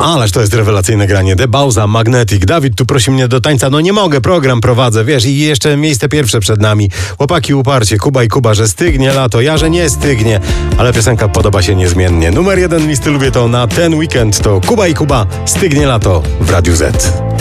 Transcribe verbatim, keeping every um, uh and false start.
Ależ to jest rewelacyjne granie. The Bauza, Magnetic. Dawid tu prosi mnie do tańca. No nie mogę, program prowadzę, wiesz, i jeszcze miejsce pierwsze przed nami. Chłopaki uparcie, Kuba i Kuba, że stygnie lato, ja, że nie stygnie. Ale piosenka podoba się niezmiennie. Numer jeden listy lubię to na ten weekend to Kuba i Kuba, Stygnie lato w Radiu Z.